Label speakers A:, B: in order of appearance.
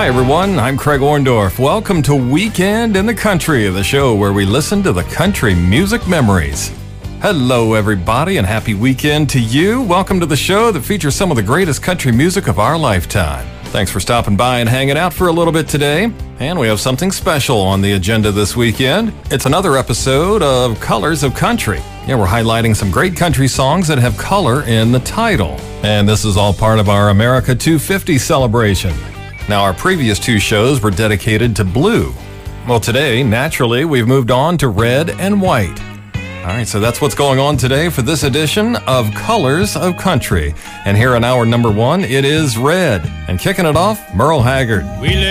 A: Hi, everyone. I'm Craig Orndorff. Welcome to Weekend in the Country, the show where we listen to the country music memories. Hello, everybody, and happy weekend to you. Welcome to the show that features some of the greatest country music of our lifetime. Thanks for stopping by and hanging out for a little bit today. And we have something special on the agenda this weekend. It's another episode of Colors of Country. Yeah, we're highlighting some great country songs that have color in the title. And this is all part of our America 250 celebration. Now, our previous two shows were dedicated to blue. Well, today, naturally, we've moved on to red and white. All right, so that's what's going on today for this edition of Colors of Country. And here in hour number one, it is red. And kicking it off, Merle Haggard.